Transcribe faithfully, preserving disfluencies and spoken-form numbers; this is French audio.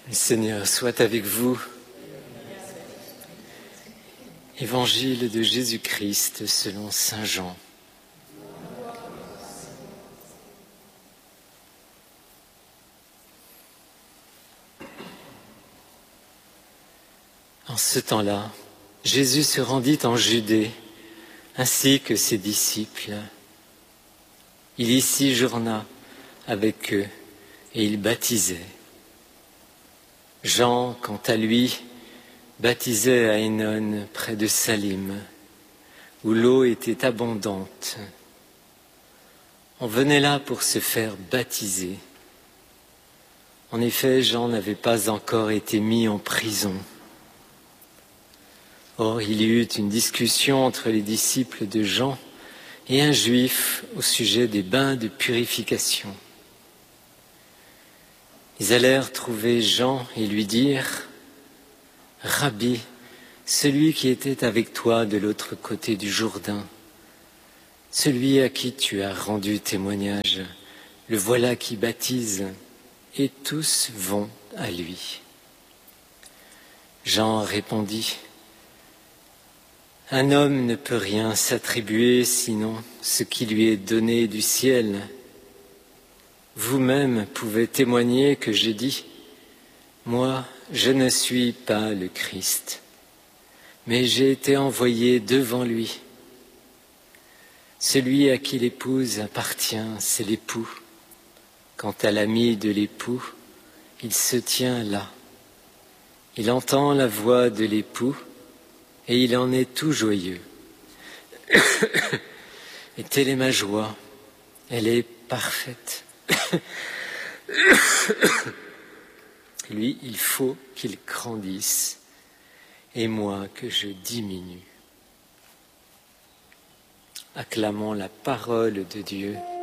Le Seigneur soit avec vous. Évangile de Jésus-Christ selon saint Jean. En ce temps-là, Jésus se rendit en Judée, ainsi que ses disciples. Il y séjourna avec eux et il baptisait. Jean, quant à lui, baptisait à Hénon, près de Salim, où l'eau était abondante. On venait là pour se faire baptiser. En effet, Jean n'avait pas encore été mis en prison. Or, il y eut une discussion entre les disciples de Jean et un juif au sujet des bains de purification. Ils allèrent trouver Jean et lui dirent « Rabbi, celui qui était avec toi de l'autre côté du Jourdain, celui à qui tu as rendu témoignage, le voilà qui baptise, et tous vont à lui. » Jean répondit « Un homme ne peut rien s'attribuer sinon ce qui lui est donné du ciel. Vous-même pouvez témoigner que j'ai dit, moi, je ne suis pas le Christ, mais j'ai été envoyé devant lui. Celui à qui l'épouse appartient, c'est l'époux. Quant à l'ami de l'époux, il se tient là. Il entend la voix de l'époux et il en est tout joyeux. Et telle est ma joie, elle est parfaite. Lui, il faut qu'il grandisse, et moi que je diminue. Acclamons la parole de Dieu.